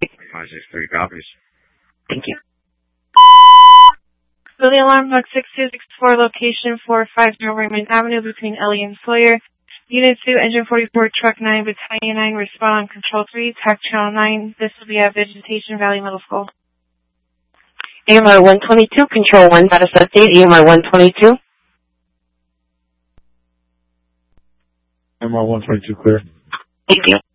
563 copies. Thank you. Building alarm box 6264, location 450 Raymond Avenue between Ellie and Sawyer. Unit 2, Engine 44, Truck 9, Battalion 9, respond on Control 3, TAC Channel 9. This will be at Vegetation Valley Middle School. AMR 122, Control 1, status update, AMR 122. AMR 122 clear. Thank you.